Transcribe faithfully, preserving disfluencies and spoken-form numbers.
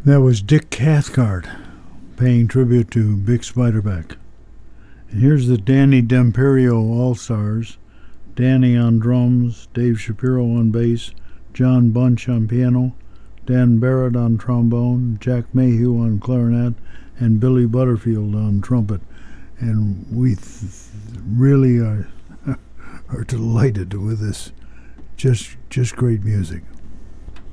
That was Dick Cathcart paying tribute to Bix Beiderbecke. And here's the Danny D'Imperio All-Stars. Danny on drums, Dave Shapiro on bass, John Bunch on piano, Dan Barrett on trombone, Jack Mayhew on clarinet, and Billy Butterfield on trumpet. And we th- really are, are delighted with this. Just, just great music.